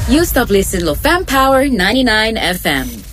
You stop listening to Fem Power 99 FM.